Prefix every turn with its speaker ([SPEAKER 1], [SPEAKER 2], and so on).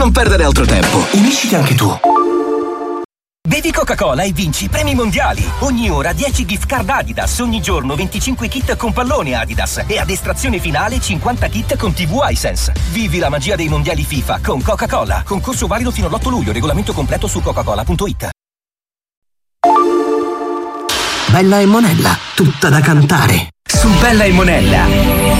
[SPEAKER 1] Non perdere altro tempo. Unisciti anche tu.
[SPEAKER 2] Bevi Coca-Cola e vinci premi mondiali. Ogni ora 10 gift card Adidas, ogni giorno 25 kit con pallone Adidas e ad estrazione finale 50 kit con TV iSense. Vivi la magia dei mondiali FIFA con Coca-Cola. Concorso valido fino all'8 luglio, regolamento completo su coca-cola.it.
[SPEAKER 1] Bella e Monella, tutta da cantare.
[SPEAKER 3] Su Bella e Monella.